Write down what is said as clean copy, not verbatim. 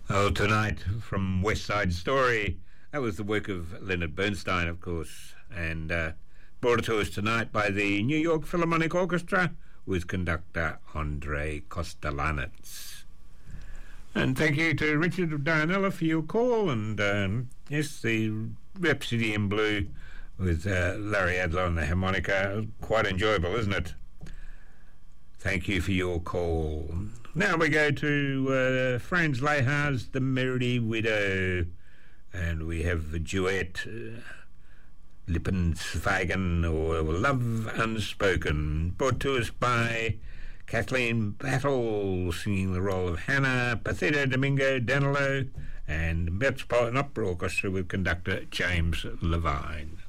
Oh, tonight from West Side Story. That was the work of Leonard Bernstein, of course, and brought to us tonight by the New York Philharmonic Orchestra with conductor Andre Kostelanetz. And thank you to Richard Dianella for your call, and yes, the Rhapsody in Blue with Larry Adler on the harmonica. Quite enjoyable, isn't it? Thank you for your call. Now we go to Franz Lehar's The Merry Widow, and we have the duet Lippenswagen, or Love Unspoken, brought to us by Kathleen Battle, singing the role of Hannah, Placido Domingo Danilo, and Metropolitan Opera Orchestra with conductor James Levine.